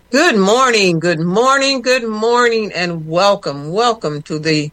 Good morning, good morning, good morning, and welcome. Welcome to the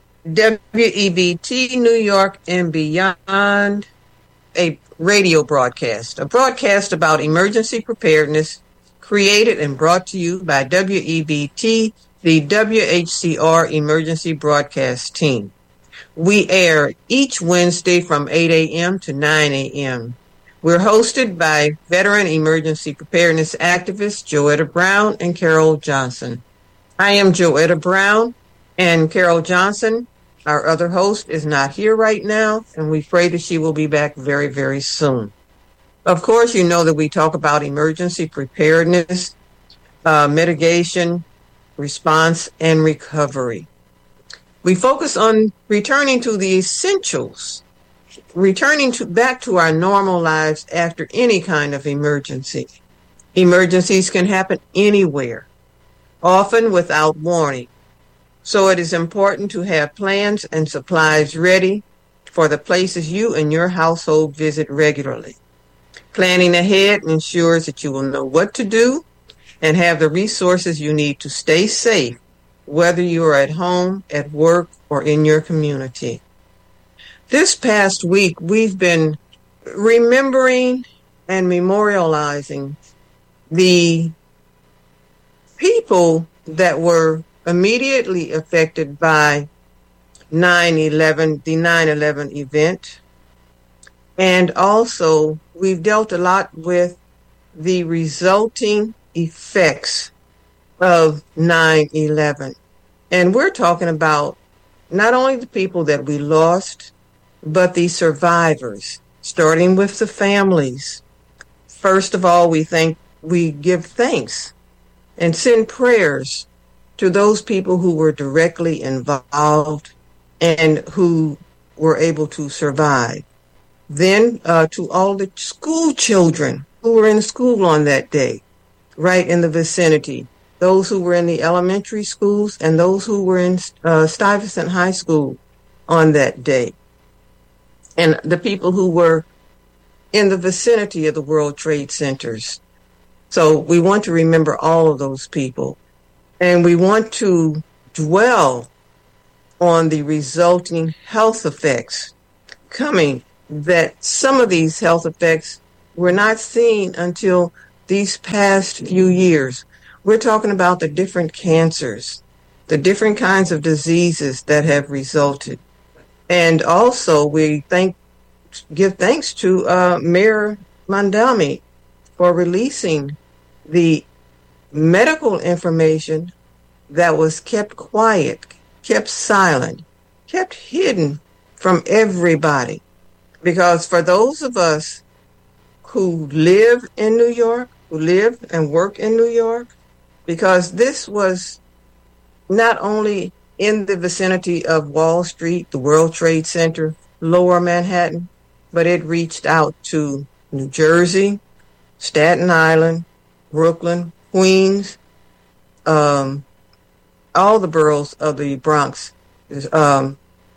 WEBT New York and Beyond, a radio broadcast, a broadcast about emergency preparedness, created and brought to you by WEBT, the WHCR Emergency Broadcast Team. We air each Wednesday from 8 a.m. to 9 a.m. We're hosted by veteran emergency preparedness activists Joetta Brown and Carol Johnson. I am Joetta Brown, and Carol Johnson, our other host, is not here right now, and we pray that she will be back very, very soon. Of course, you know that we talk about emergency preparedness, mitigation, response, and recovery. We focus on returning to the essentials, back to our normal lives after any kind of emergency. Emergencies can happen anywhere, often without warning. So it is important to have plans and supplies ready for the places you and your household visit regularly. Planning ahead ensures that you will know what to do and have the resources you need to stay safe, whether you are at home, at work, or in your community. This past week, we've been remembering and memorializing the people that were immediately affected by 9/11, the 9/11 event. And also, we've dealt a lot with the resulting effects of 9/11. And we're talking about not only the people that we lost, but the survivors, starting with the families. First of all, we give thanks and send prayers to those people who were directly involved and who were able to survive. Then to all the school children who were in school on that day, right in the vicinity, those who were in the elementary schools and those who were in Stuyvesant High School on that day, and the people who were in the vicinity of the World Trade Centers. So we want to remember all of those people. And we want to dwell on the resulting health effects coming, that some of these health effects were not seen until these past few years. We're talking about the different cancers, the different kinds of diseases that have resulted. And also, we give thanks to Mayor Mondami for releasing the medical information that was kept quiet, kept silent, kept hidden from everybody. Because for those of us who live in New York, who live and work in New York, because this was not only in the vicinity of Wall Street, the World Trade Center, Lower Manhattan, but it reached out to New Jersey, Staten Island, Brooklyn, Queens, all the boroughs of the Bronx, and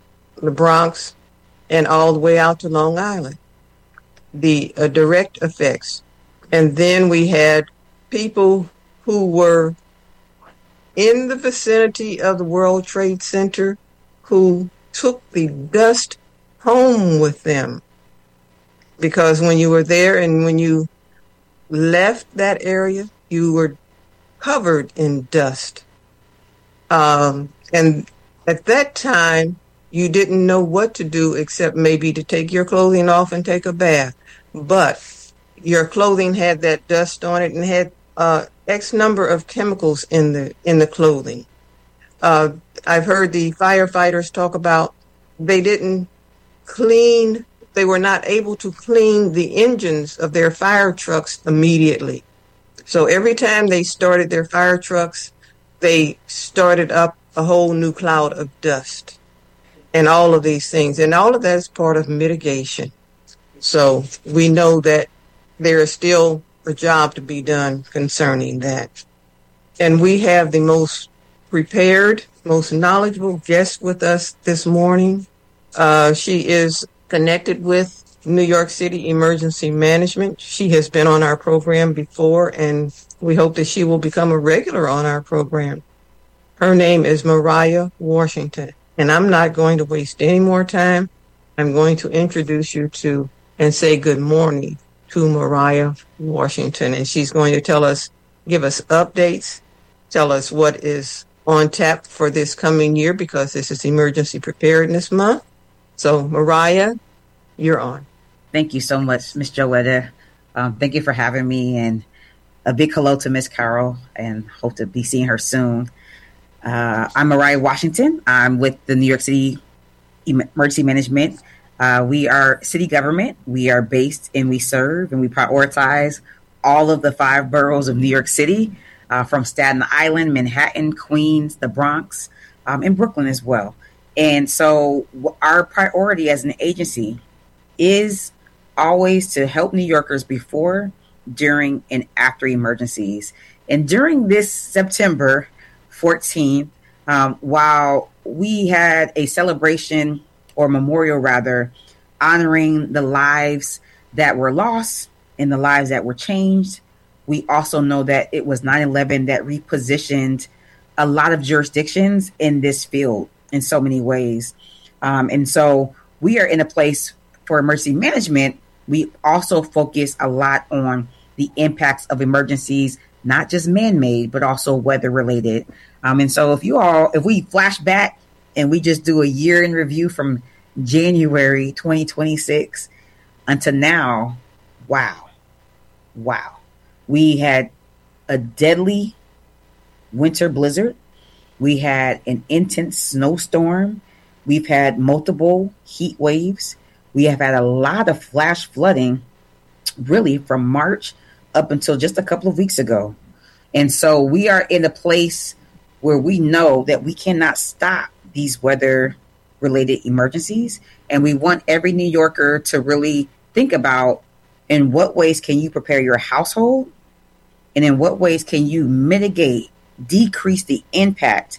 all the way out to Long Island, the direct effects. And then we had people who were in the vicinity of the World Trade Center who took the dust home with them. Because when you were there and when you left that area, you were covered in dust. And at that time, you didn't know what to do except maybe to take your clothing off and take a bath. But your clothing had that dust on it and had X number of chemicals in the clothing. I've heard the firefighters talk about they were not able to clean the engines of their fire trucks immediately. So every time they started their fire trucks, they started up a whole new cloud of dust and all of these things. And all of that is part of mitigation. So we know that there is still a job to be done concerning that. And we have the most prepared, most knowledgeable guest with us this morning. She is connected with New York City Emergency Management. She has been on our program before, and we hope that she will become a regular on our program. Her name is Mariah Washington, and I'm not going to waste any more time. I'm going to introduce you to and say good morning to Mariah Washington, and she's going to give us updates, tell us what is on tap for this coming year, because this is Emergency Preparedness Month. So, Mariah, you're on. Thank you so much, Ms. Joetta. Thank you for having me, and a big hello to Ms. Carol, and hope to be seeing her soon. I'm Mariah Washington. I'm with the New York City Emergency Management. We are city government. We are based and we serve and we prioritize all of the 5 boroughs of New York City, from Staten Island, Manhattan, Queens, the Bronx, and Brooklyn as well. And so our priority as an agency is always to help New Yorkers before, during, and after emergencies. And during this September 14th, while we had a celebration, or memorial rather, honoring the lives that were lost and the lives that were changed, we also know that it was 9/11 that repositioned a lot of jurisdictions in this field in so many ways. And so we are in a place for emergency management. We also focus a lot on the impacts of emergencies, not just man-made, but also weather-related. And so if we flash back and we just do a year in review from January 2026 until now, wow. We had a deadly winter blizzard. We had an intense snowstorm. We've had multiple heat waves. We have had a lot of flash flooding, really from March up until just a couple of weeks ago. And so we are in a place where we know that we cannot stop these weather-related emergencies. And we want every New Yorker to really think about, in what ways can you prepare your household? And in what ways can you mitigate, decrease the impact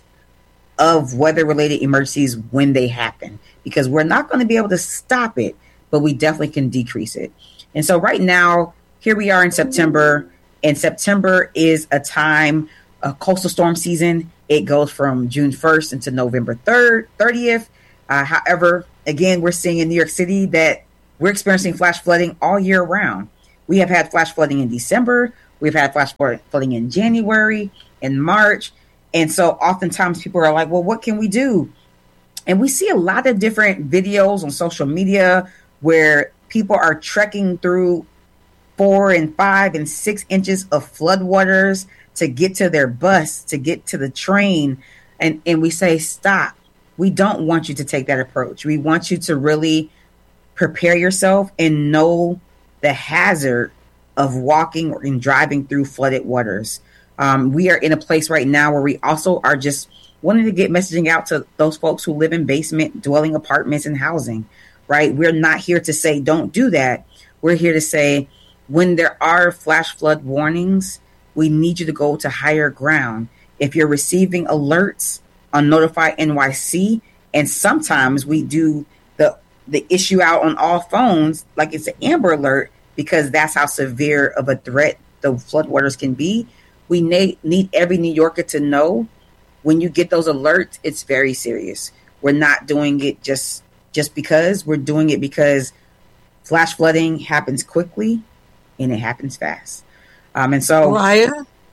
of weather-related emergencies when they happen? Because we're not going to be able to stop it, but we definitely can decrease it. And so right now, here we are in September, and September is a time, a coastal storm season. It goes from June 1st into November 30th. However, again, we're seeing in New York City that we're experiencing flash flooding all year round. We have had flash flooding in December. We've had flash flooding in January, in March. And so oftentimes people are like, well, what can we do? And we see a lot of different videos on social media where people are trekking through 4 and 5 and 6 inches of floodwaters to get to their bus, to get to the train. And we say, stop. We don't want you to take that approach. We want you to really prepare yourself and know the hazard of walking and driving through flooded waters. We are in a place right now where we also are just wanting to get messaging out to those folks who live in basement dwelling apartments and housing, right? We're not here to say, don't do that. We're here to say, when there are flash flood warnings, we need you to go to higher ground. If you're receiving alerts on Notify NYC, and sometimes we do the issue out on all phones, like it's an Amber Alert, because that's how severe of a threat the floodwaters can be. We need every New Yorker to know, when you get those alerts, it's very serious. We're not doing it just because. We're doing it because flash flooding happens quickly and it happens fast. And so, Mariah,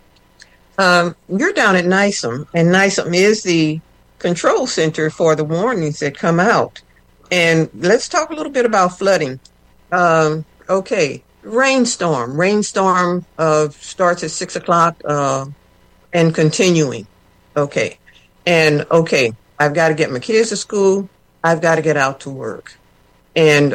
you're down at NYSEM, and NYSEM is the control center for the warnings that come out. And let's talk a little bit about flooding. Okay, rainstorm. Rainstorm starts at 6 o'clock and continuing. Okay, and I've got to get my kids to school. I've got to get out to work. And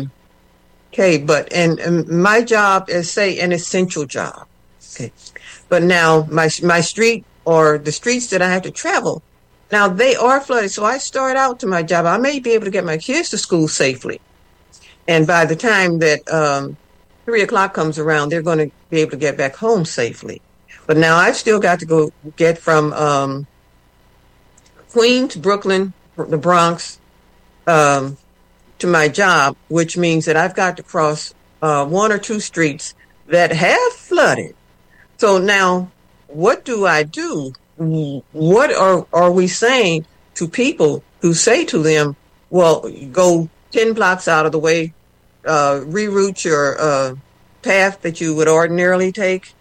and my job is, say, an essential job. Okay, but now my street, or the streets that I have to travel, now they are flooded. So I start out to my job. I may be able to get my kids to school safely, and by the time that 3 o'clock comes around, they're going to be able to get back home safely. But now I've still got to go get from Queens, Brooklyn, the Bronx, to to my job, which means that I've got to cross one or two streets that have flooded. So now, what do I do? What are we saying to people who say to them, well, go 10 blocks out of the way, reroute your path that you would ordinarily take?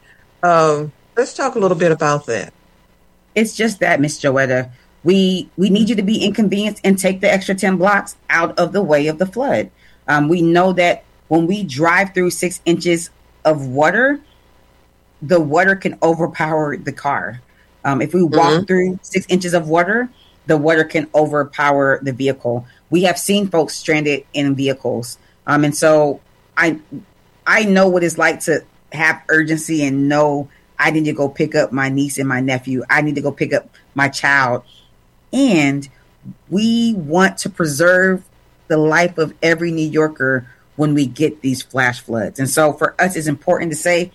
Let's talk a little bit about that. It's just that, Miss Joetta. We need you to be inconvenienced and take the extra 10 blocks out of the way of the flood. We know that when we drive through 6 inches of water, the water can overpower the car. If we walk through 6 inches of water, the water can overpower the vehicle. We have seen folks stranded in vehicles. And so I know what it's like to have urgency and know I need to go pick up my niece and my nephew. I need to go pick up my child. And we want to preserve the life of every New Yorker when we get these flash floods. And so for us, it's important to say,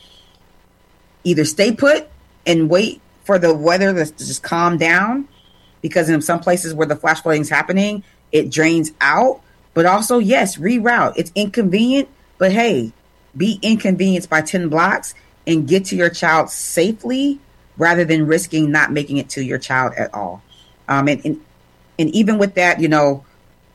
either stay put and wait for the weather to just calm down, because in some places where the flash flooding is happening, it drains out. But also, yes, reroute. It's inconvenient, but hey, be inconvenienced by 10 blocks and get to your child safely rather than risking not making it to your child at all. And even with that, you know,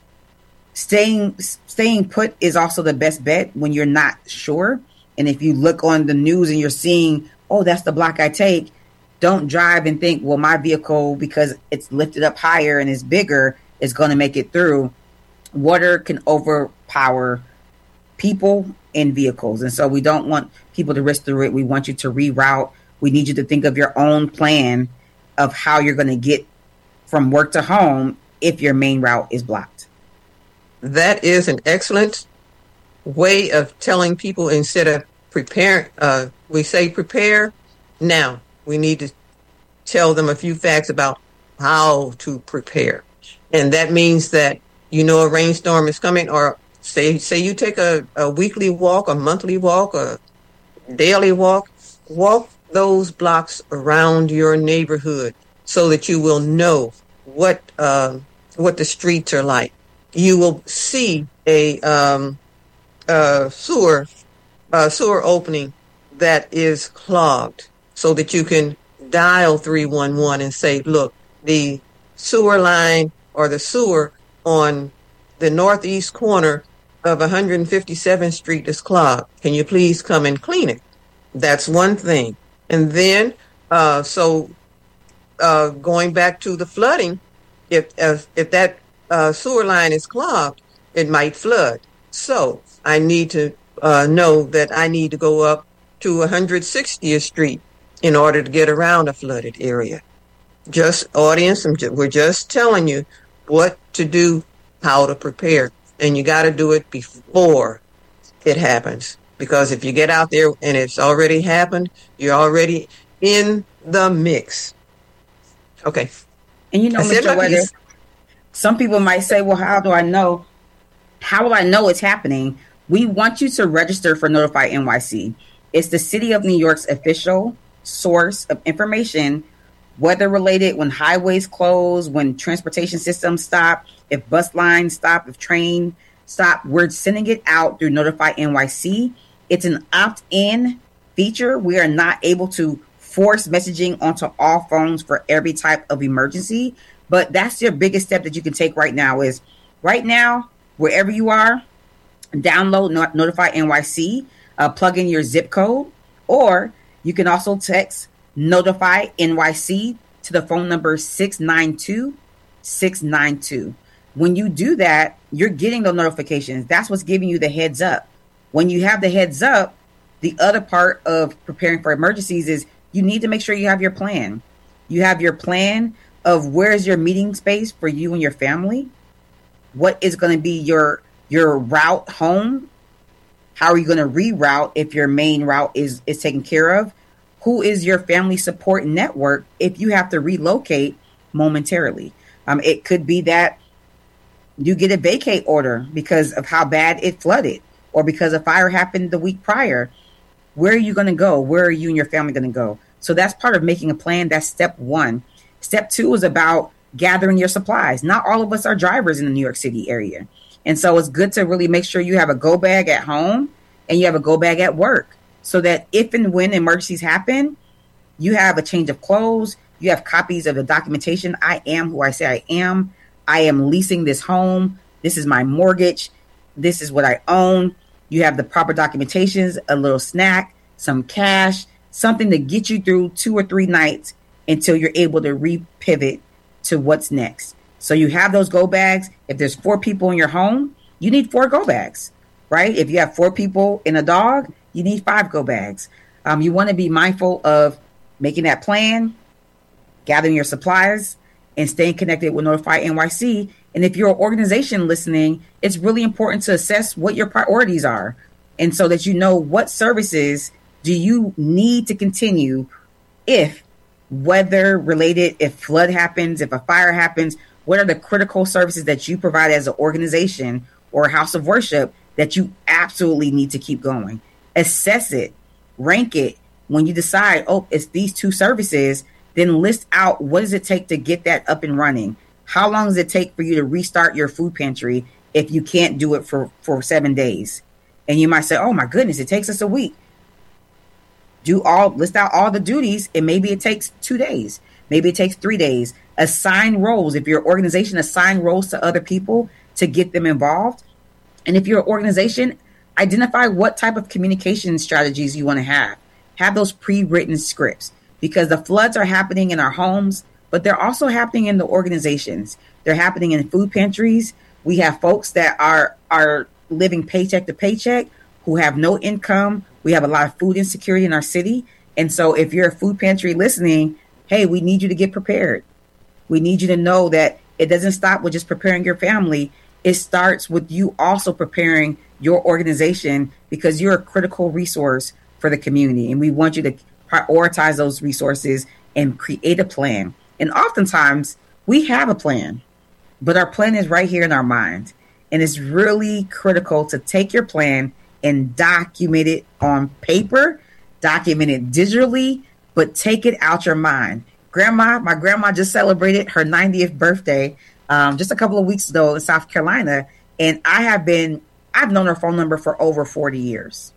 staying put is also the best bet when you're not sure. And if you look on the news and you're seeing, oh, that's the block I take, don't drive and think, well, my vehicle, because it's lifted up higher and is bigger, is going to make it through. Water can overpower people and vehicles. And so we don't want people to risk through it. We want you to reroute. We need you to think of your own plan of how you're going to get from work to home if your main route is blocked. That is an excellent way of telling people, instead of prepare, we say prepare. Now we need to tell them a few facts about how to prepare. And that means that, you know, a rainstorm is coming, or say you take a weekly walk, a monthly walk, a daily walk those blocks around your neighborhood so that you will know what the streets are like. You will see a sewer opening that is clogged, so that you can dial 311 and say, look, the sewer line or the sewer on the northeast corner of 157th Street is clogged. Can you please come and clean it? That's one thing. And then, going back to the flooding, if that sewer line is clogged, it might flood. So I need to know that I need to go up to 160th Street in order to get around a flooded area. Just audience, we're just telling you what to do, how to prepare. And you got to do it before it happens. Because if you get out there and it's already happened, you're already in the mix. Okay. And you know, Mr. Weather, some people might say, well, how do I know? How will I know it's happening? We want you to register for Notify NYC. It's the City of New York's official source of information, weather related, when highways close, when transportation systems stop, if bus lines stop, if train stop. We're sending it out through Notify NYC. It's an opt-in feature. We are not able to force messaging onto all phones for every type of emergency, but that's your biggest step that you can take right now. Is right now, wherever you are, download Notify NYC, plug in your zip code, or you can also text Notify NYC to the phone number 692-692. When you do that, you're getting those notifications. That's what's giving you the heads up. When you have the heads up, the other part of preparing for emergencies is you need to make sure you have your plan. You have your plan of where's your meeting space for you and your family. What is going to be your route home? How are you going to reroute if your main route is taken care of? Who is your family support network if you have to relocate momentarily? It could be that you get a vacate order because of how bad it flooded, or because a fire happened the week prior. Where are you going to go? Where are you and your family going to go? So that's part of making a plan. That's step one. Step two is about gathering your supplies. Not all of us are drivers in the New York City area. And so it's good to really make sure you have a go bag at home and you have a go bag at work, so that if and when emergencies happen, you have a change of clothes, you have copies of the documentation. I am who I say I am. I am leasing this home. This is my mortgage. This is what I own. You have the proper documentations, a little snack, some cash, something to get you through 2 or 3 nights until you're able to repivot to what's next. So you have those go bags. If there's 4 people in your home, you need 4 go bags, right? If you have 4 people and a dog, you need 5 go bags. You want to be mindful of making that plan, gathering your supplies, and staying connected with Notify NYC. And if you're an organization listening, it's really important to assess what your priorities are. And so that you know what services do you need to continue if weather related, if flood happens, if a fire happens, what are the critical services that you provide as an organization or a house of worship that you absolutely need to keep going? Assess it, rank it. When you decide, oh, it's these 2 services, then list out what does it take to get that up and running? How long does it take for you to restart your food pantry if you can't do it for 7 days? And you might say, oh my goodness, it takes us a week. List out all the duties, and maybe it takes 2 days. Maybe it takes 3 days. Assign roles. If your organization, assign roles to other people to get them involved. And if you're an organization, identify what type of communication strategies you want to have. Have those pre-written scripts, because the floods are happening in our homes, but they're also happening in the organizations. They're happening in food pantries. We have folks that are living paycheck to paycheck, who have no income. We have a lot of food insecurity in our city. And so if you're a food pantry listening, hey, we need you to get prepared. We need you to know that it doesn't stop with just preparing your family. It starts with you also preparing your organization, because you're a critical resource for the community. And we want you to prioritize those resources and create a plan. And oftentimes we have a plan, but our plan is right here in our mind. And it's really critical to take your plan and document it on paper, document it digitally, but take it out your mind. My grandma just celebrated her 90th birthday just a couple of weeks ago in South Carolina. And I've known her phone number for over 40 years.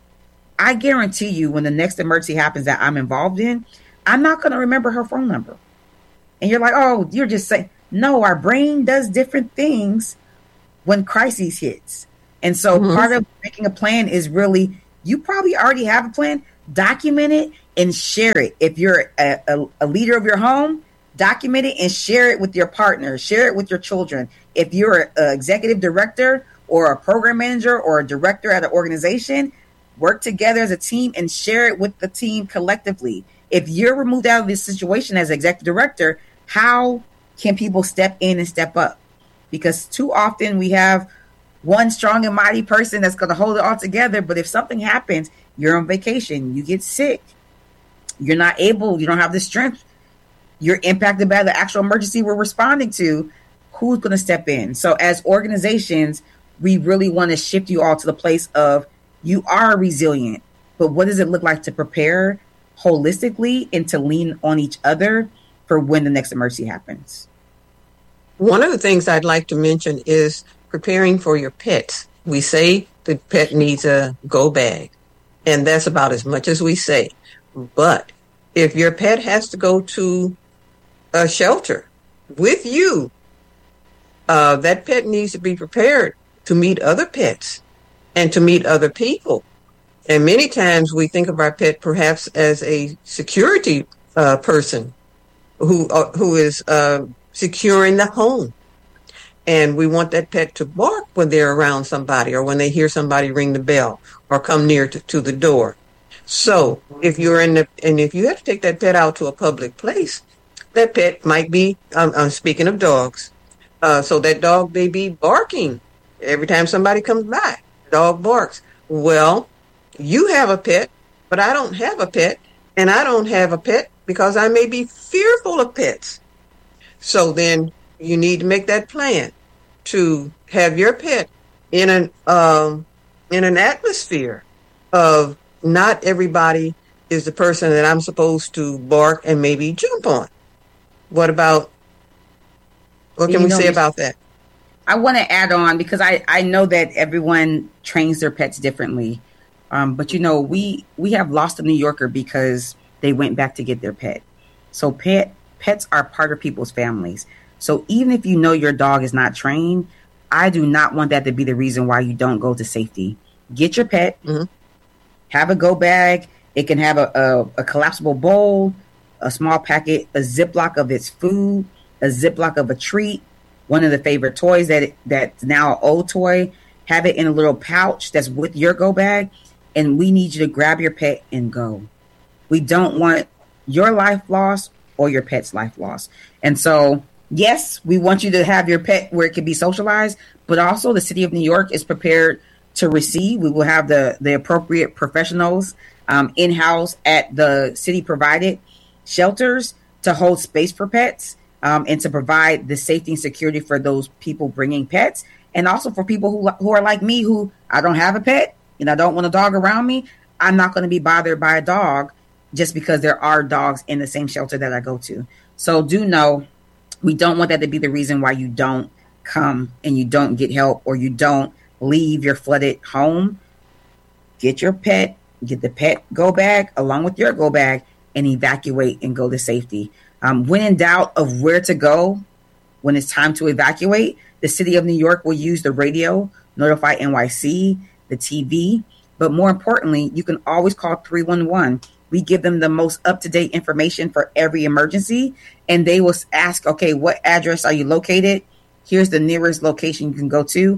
I guarantee you, when the next emergency happens that I'm involved in, I'm not going to remember her phone number. And you're like, oh, you're just saying, no, our brain does different things when crises hits. And so part of making a plan is really, you probably already have a plan, document it and share it. If you're a leader of your home, document it and share it with your partner, share it with your children. If you're an executive director or a program manager or a director at an organization, work together as a team and share it with the team collectively. If you're removed out of this situation as executive director, how can people step in and step up? Because too often we have one strong and mighty person that's going to hold it all together. But if something happens, you're on vacation, you get sick, you're not able, you don't have the strength, you're impacted by the actual emergency we're responding to, who's going to step in? So as organizations, we really want to shift you all to the place of, you are resilient, but what does it look like to prepare holistically and to lean on each other for when the next emergency happens? One of the things I'd like to mention is preparing for your pets. We say the pet needs a go bag, and that's about as much as we say. But if your pet has to go to a shelter with you, that pet needs to be prepared to meet other pets and to meet other people. And many times we think of our pet perhaps as a security person who is securing the home. And we want that pet to bark when they're around somebody, or when they hear somebody ring the bell or come near to the door. So if you're and if you have to take that pet out to a public place, that pet might be, I'm speaking of dogs, so that dog may be barking every time somebody comes by. Dog barks. Well, you have a pet, but I don't have a pet, and I don't have a pet because I may be fearful of pets. So then you need to make that plan to have your pet in an atmosphere of not everybody is the person that I'm supposed to bark and maybe jump on. What can we say about that? I want to add on because I know that everyone trains their pets differently. But we have lost a New Yorker because they went back to get their pet. So pets are part of people's families. So even if you know your dog is not trained, I do not want that to be the reason why you don't go to safety. Get your pet, have a go bag. It can have a collapsible bowl, a small packet, a Ziploc of its food, a Ziploc of a treat, one of the favorite toys that's now an old toy. Have it in a little pouch that's with your go bag. And we need you to grab your pet and go. We don't want your life lost or your pet's life lost. And so, yes, we want you to have your pet where it can be socialized, but also the city of New York is prepared to receive. We will have the appropriate professionals in-house at the city provided shelters to hold space for pets and to provide the safety and security for those people bringing pets. And also for people who are like me, who I don't have a pet and I don't want a dog around me. I'm not going to be bothered by a dog just because there are dogs in the same shelter that I go to. So do know we don't want that to be the reason why you don't come and you don't get help or you don't leave your flooded home. Get your pet, get the pet go bag along with your go bag and evacuate and go to safety. When in doubt of where to go, when it's time to evacuate, the city of New York will use the radio, Notify NYC, the TV, but more importantly, you can always call 311. We give them the most up-to-date information for every emergency, and they will ask, okay, what address are you located? Here's the nearest location you can go to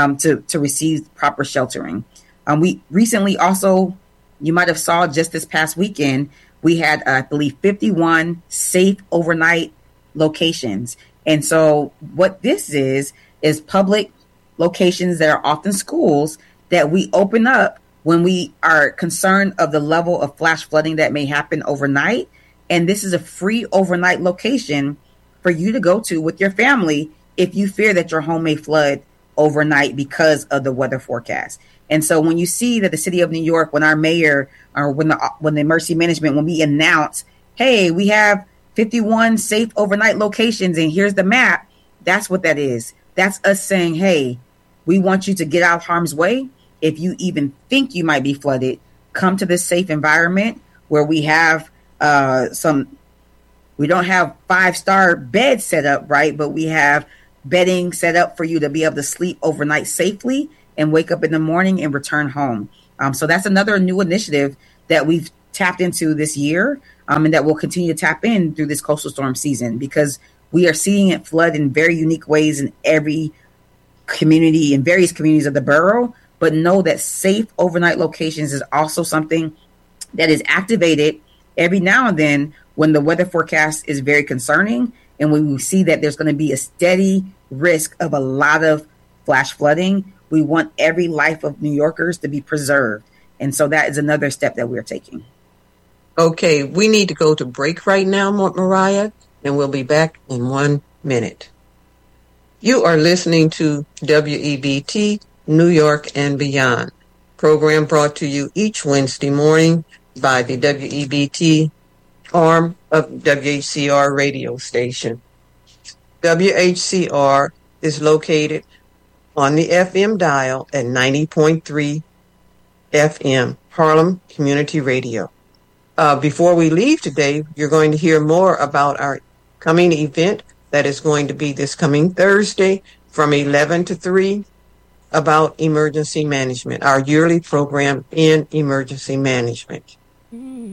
receive proper sheltering. We recently also, you might have saw just this past weekend, we had, I believe, 51 safe overnight locations. And so what this is public locations that are often schools that we open up when we are concerned of the level of flash flooding that may happen overnight. And this is a free overnight location for you to go to with your family if you fear that your home may flood overnight because of the weather forecast. And so when you see that the city of New York, when our mayor or when the emergency management, when we announce, hey, we have 51 safe overnight locations and here's the map, that's what that is. That's us saying, hey, we want you to get out of harm's way. If you even think you might be flooded, come to this safe environment where we have we don't have 5-star beds set up, right? But we have bedding set up for you to be able to sleep overnight safely and wake up in the morning and return home. So that's another new initiative that we've tapped into this year and that we'll continue to tap in through this coastal storm season because we are seeing it flood in very unique ways in every community, in various communities of the borough. But know that safe overnight locations is also something that is activated every now and then when the weather forecast is very concerning and when we see that there's going to be a steady risk of a lot of flash flooding. We want every life of New Yorkers to be preserved. And so that is another step that we're taking. Okay, we need to go to break right now, Mariah, and we'll be back in 1 minute. You are listening to WEBT New York and Beyond, program brought to you each Wednesday morning by the WEBT arm of WHCR radio station. WHCR is located on the FM dial at 90.3 FM, Harlem Community Radio. Before we leave today, you're going to hear more about our coming event that is going to be this coming Thursday from 11 to 3 about emergency management, our yearly program in emergency management.